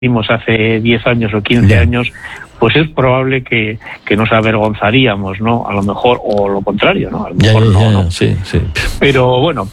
vimos hace 10 años o 15 años, pues es probable que nos avergonzaríamos, ¿no? A lo mejor, o lo contrario, ¿no? A lo mejor no. Sí. Pero bueno,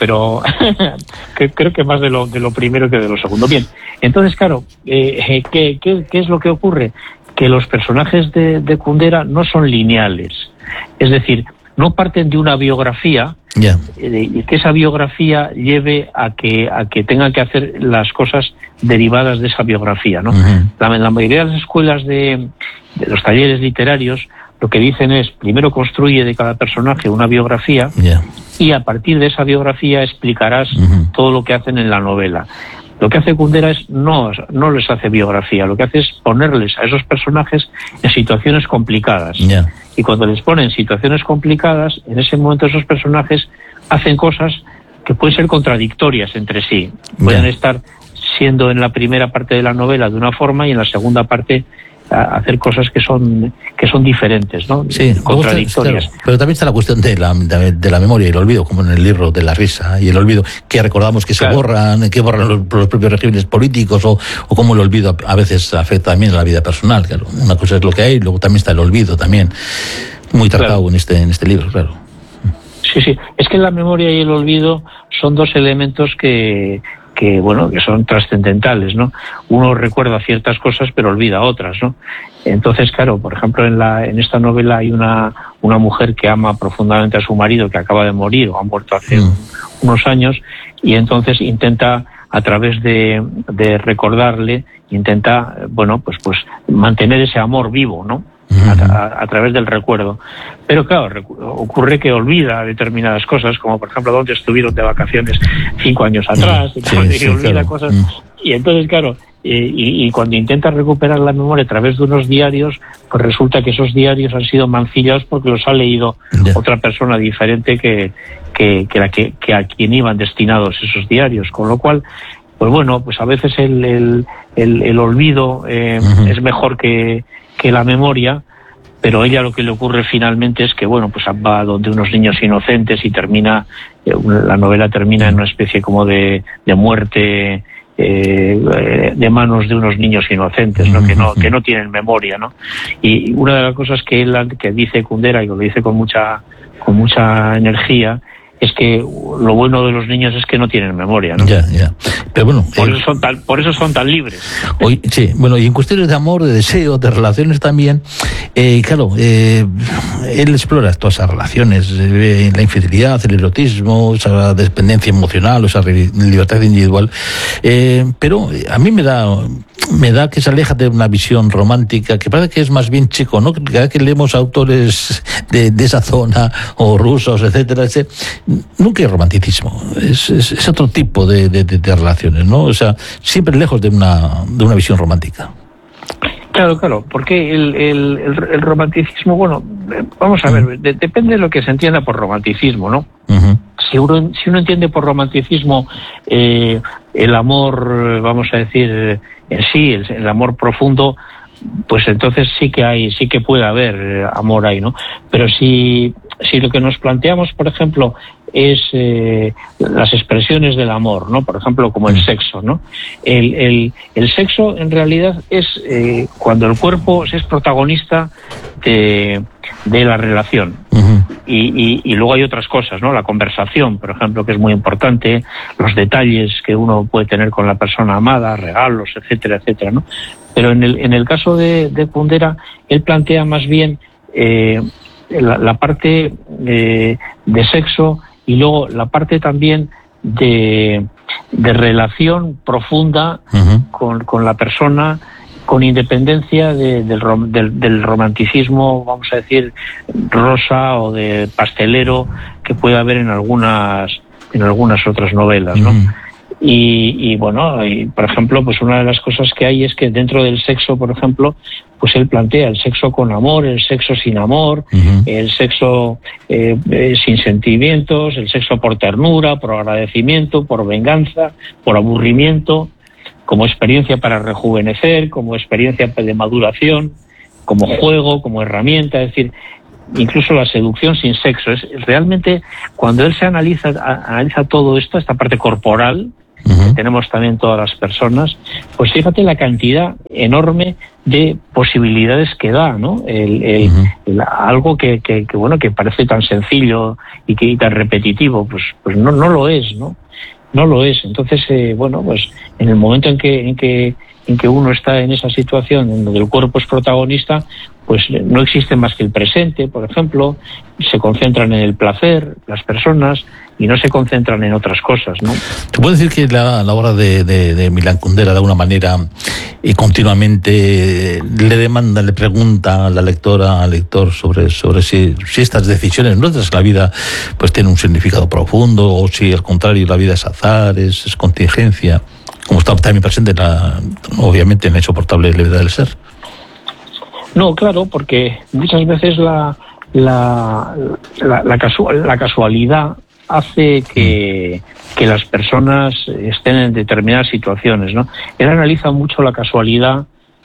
creo que más de lo primero que de lo segundo. Bien, entonces, claro, ¿qué es lo que ocurre? Que los personajes de Kundera no son lineales. Es decir, no parten de una biografía y que esa biografía lleve a que tengan que hacer las cosas derivadas de esa biografía, ¿no? La mayoría de las escuelas de los talleres literarios lo que dicen es, primero construye de cada personaje una biografía y a partir de esa biografía explicarás todo lo que hacen en la novela. Lo que hace Kundera es no les hace biografía, lo que hace es ponerles a esos personajes en situaciones complicadas. Y cuando les ponen situaciones complicadas, en ese momento esos personajes hacen cosas que pueden ser contradictorias entre sí. Pueden estar siendo en la primera parte de la novela de una forma y en la segunda parte hacer cosas que son diferentes, ¿no? Sí, contradictorias. Claro, pero también está la cuestión de la memoria y el olvido, como en el libro de la risa y el olvido, que recordamos que se borran los propios regímenes políticos o cómo el olvido a veces afecta también a la vida personal. Claro, una cosa es lo que hay, luego también está el olvido también, muy tratado en este libro, claro. Sí, es que la memoria y el olvido son dos elementos que son trascendentales, ¿no? Uno recuerda ciertas cosas pero olvida otras, ¿no? Entonces, claro, por ejemplo, en esta novela hay una mujer que ama profundamente a su marido que acaba de morir o ha muerto hace unos años, y entonces intenta, a través de recordarle, pues mantener ese amor vivo, ¿no? A través del recuerdo. Pero claro, ocurre que olvida determinadas cosas, como por ejemplo dónde estuvieron de vacaciones 5 años atrás, y olvida cosas. Y entonces, claro, y cuando intenta recuperar la memoria a través de unos diarios, pues resulta que esos diarios han sido mancillados porque los ha leído otra persona diferente que a quien iban destinados esos diarios, con lo cual, pues bueno, pues a veces el olvido es mejor que la memoria, pero ella lo que le ocurre finalmente es que, bueno, pues va donde unos niños inocentes y la novela termina en una especie como de muerte de manos de unos niños inocentes, ¿no? Que no tienen memoria, ¿no? Y una de las cosas que dice Kundera, y lo dice con mucha energía, es que lo bueno de los niños es que no tienen memoria, ¿no? Pero bueno, por eso son tan libres. Sí, bueno, y en cuestiones de amor, de deseo, de relaciones también, claro, él explora todas esas relaciones, la infidelidad, el erotismo, esa dependencia emocional, esa libertad individual, pero a mí me da que se aleja de una visión romántica, que parece que es más bien chico, ¿no? Cada vez que leemos autores de esa zona, o rusos, etcétera, nunca hay romanticismo, es otro tipo de relaciones, ¿no? O sea, siempre lejos de una visión romántica. Claro, porque el romanticismo, bueno, vamos a ver, depende de lo que se entienda por romanticismo, ¿no? Si uno entiende por romanticismo el amor, vamos a decir, en sí, el amor profundo, pues entonces sí que puede haber amor ahí, ¿no? Pero si lo que nos planteamos, por ejemplo, es las expresiones del amor, ¿no? Por ejemplo, como el sexo, ¿no? El sexo en realidad es cuando el cuerpo es protagonista de la relación. Y luego hay otras cosas, ¿no? La conversación, por ejemplo, que es muy importante, los detalles que uno puede tener con la persona amada, regalos, etcétera, ¿no? Pero en el caso de Kundera, él plantea más bien la parte de sexo y luego la parte también de relación profunda con la persona, con independencia del romanticismo, vamos a decir, rosa o de pastelero que puede haber en algunas otras novelas, ¿no? Y bueno, por ejemplo, pues una de las cosas que hay es que dentro del sexo, por ejemplo, pues él plantea el sexo con amor, el sexo sin amor, el sexo sin sentimientos, el sexo por ternura, por agradecimiento, por venganza, por aburrimiento, como experiencia para rejuvenecer, como experiencia de maduración, como juego, como herramienta, es decir, incluso la seducción sin sexo. Es realmente, cuando él se analiza todo esto, esta parte corporal, que tenemos también todas las personas, pues fíjate la cantidad enorme de posibilidades que da, ¿no? Algo que bueno, que parece tan sencillo y tan repetitivo, pues no lo es, ¿no? No lo es. Entonces, bueno, pues en el momento en que uno está en esa situación en donde el cuerpo es protagonista, pues no existe más que el presente, por ejemplo, se concentran en el placer las personas y no se concentran en otras cosas, ¿no? ¿Se puede decir que la obra de Milán Kundera, de alguna manera, y continuamente le pregunta a la lectora, al lector sobre si estas decisiones nuestras, la vida, pues tiene un significado profundo, o si al contrario la vida es azar, es contingencia, como está también presente obviamente en la insoportable levedad del ser? No, claro, porque muchas veces la casualidad hace que las personas estén en determinadas situaciones, ¿no? Él analiza mucho la casualidad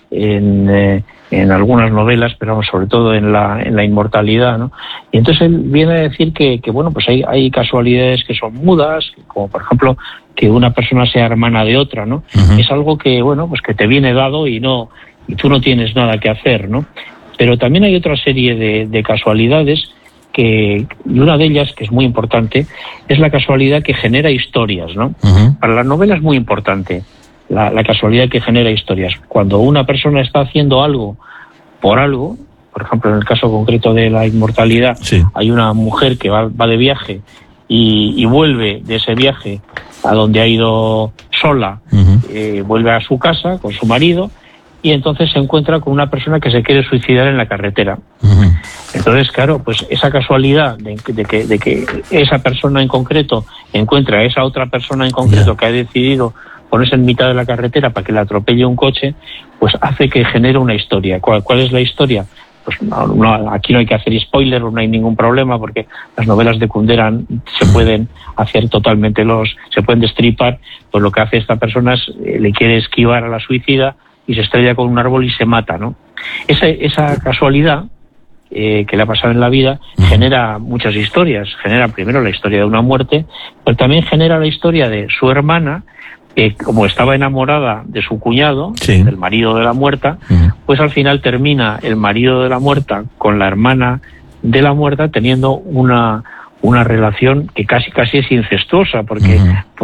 en algunas novelas, pero sobre todo en la inmortalidad, ¿no? Y entonces él viene a decir que bueno, pues hay casualidades que son mudas, como por ejemplo que una persona sea hermana de otra, ¿no? Uh-huh. Es algo que, bueno, pues que te viene dado y tú no tienes nada que hacer, ¿no? Pero también hay otra serie de casualidades y una de ellas, que es muy importante, es la casualidad que genera historias, ¿no? Uh-huh. Para la novela es muy importante la casualidad que genera historias. Cuando una persona está haciendo algo por algo, por ejemplo, en el caso concreto de la inmortalidad, sí, hay una mujer que va de viaje y vuelve de ese viaje a donde ha ido sola, uh-huh, vuelve a su casa con su marido, y entonces se encuentra con una persona que se quiere suicidar en la carretera. Uh-huh. Entonces, claro, pues esa casualidad de que esa persona en concreto encuentra a esa otra persona en concreto, yeah, que ha decidido ponerse en mitad de la carretera para que le atropelle un coche, pues hace que genere una historia. ¿Cuál es la historia? Pues aquí no hay que hacer spoiler, no hay ningún problema, porque las novelas de Kundera se pueden hacer totalmente, se pueden destripar. Pues lo que hace esta persona es le quiere esquivar a la suicida y se estrella con un árbol y se mata, ¿no? Esa casualidad que le ha pasado en la vida genera muchas historias. Genera primero la historia de una muerte, pero también genera la historia de su hermana, que como estaba enamorada de su cuñado, sí, del marido de la muerta, pues al final termina el marido de la muerta con la hermana de la muerta teniendo una relación que casi es incestuosa, porque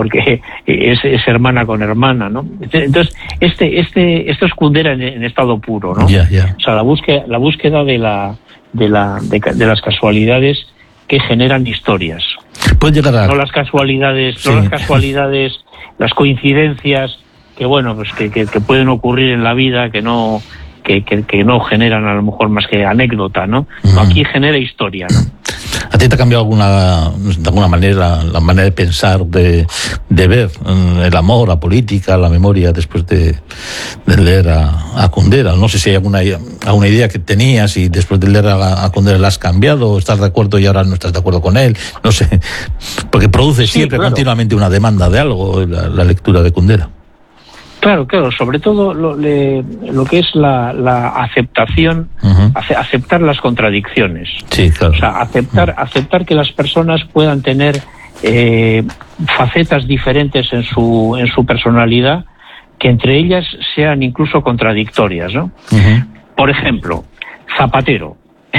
es hermana con hermana, ¿no? Entonces esto es Kundera en estado puro, ¿no? Yeah, yeah. O sea, la búsqueda de las casualidades que generan historias. Puede llegar a... No las casualidades, las coincidencias que bueno, pues que pueden ocurrir en la vida, que no generan a lo mejor más que anécdota, ¿no? No, aquí genera historia, ¿no? ¿A ti te ha cambiado de alguna manera la manera de pensar, de ver el amor, la política, la memoria, después de leer a Kundera? No sé si hay alguna idea que tenías y después de leer a Kundera la has cambiado, o estás de acuerdo y ahora no estás de acuerdo con él, no sé, porque produce siempre, claro, continuamente una demanda de algo la lectura de Kundera. Claro, sobre todo lo que es la aceptación, uh-huh, aceptar las contradicciones. Sí, claro. O sea, aceptar que las personas puedan tener facetas diferentes en su personalidad, que entre ellas sean incluso contradictorias, ¿no? Uh-huh. Por ejemplo, Zapatero,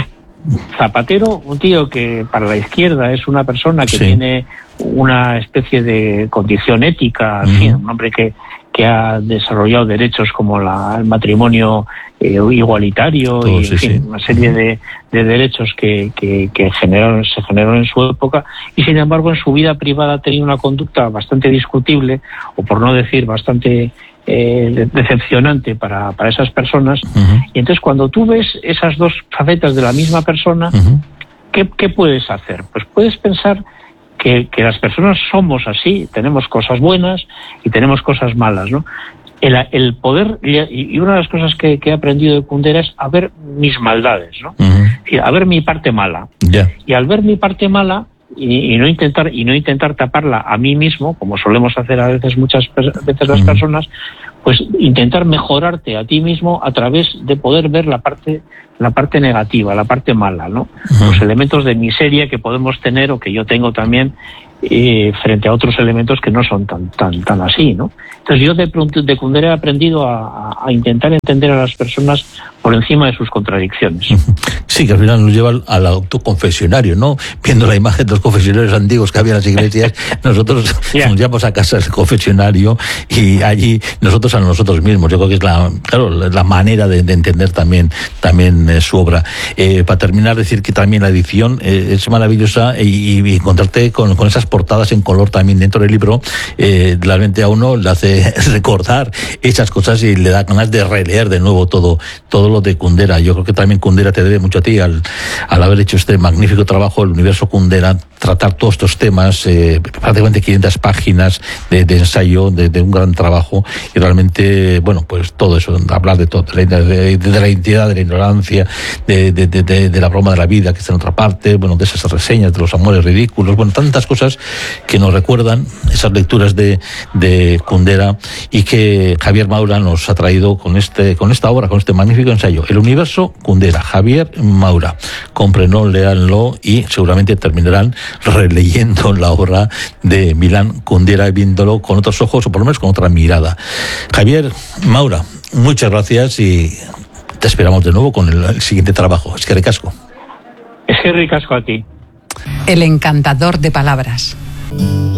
un tío que para la izquierda es una persona que, sí, tiene una especie de condición ética, uh-huh, en fin, un hombre que ha desarrollado derechos como el matrimonio igualitario, y en fin, una serie de derechos que se generaron en su época, y sin embargo en su vida privada ha tenido una conducta bastante discutible, o por no decir bastante decepcionante para esas personas. Uh-huh. Y entonces cuando tú ves esas dos facetas de la misma persona, uh-huh, ¿qué puedes hacer? Pues puedes pensar que las personas somos así, tenemos cosas buenas y tenemos cosas malas, ¿no? El poder, y una de las cosas que he aprendido de Kundera es a ver mis maldades, ¿no? Uh-huh. A ver mi parte mala. Yeah. Y al ver mi parte mala y no intentar taparla a mí mismo, como solemos hacer muchas veces las, uh-huh, personas, pues intentar mejorarte a ti mismo a través de poder ver la parte negativa, la parte mala, ¿no? Uh-huh. Los elementos de miseria que podemos tener o que yo tengo también frente a otros elementos que no son tan así, ¿no? Entonces yo de Kundera he aprendido a intentar entender a las personas por encima de sus contradicciones. Sí, que al final nos lleva al autoconfesionario, ¿no? Viendo la imagen de los confesionarios antiguos que había en las iglesias, nosotros nos llevamos a casa del confesionario y allí nosotros a nosotros mismos. Yo creo que es la manera de entender también su obra. Para terminar, decir que también la edición es maravillosa y encontrarte con esas portadas en color también dentro del libro, realmente a uno le hace recordar esas cosas y le da ganas de releer de nuevo todo lo de Kundera. Yo creo que también Kundera te debe mucho a ti al haber hecho este magnífico trabajo, el universo Kundera, tratar todos estos temas, prácticamente 500 páginas de ensayo, de un gran trabajo, y realmente, bueno, pues todo eso, hablar de todo, de la identidad, de la ignorancia, de la broma de la vida que está en otra parte, bueno, de esas reseñas, de los amores ridículos, bueno, tantas cosas que nos recuerdan esas lecturas de Kundera, y que Javier Maura nos ha traído con esta obra, con este magnífico ensayo, El universo Kundera. Javier Maura, cómprenlo, léanlo y seguramente terminarán releyendo la obra de Milán Kundera y viéndolo con otros ojos, o por lo menos con otra mirada. Javier Maura, muchas gracias y te esperamos de nuevo con el siguiente trabajo. Eskerrik asko. Eskerrik asko a ti. El encantador de palabras.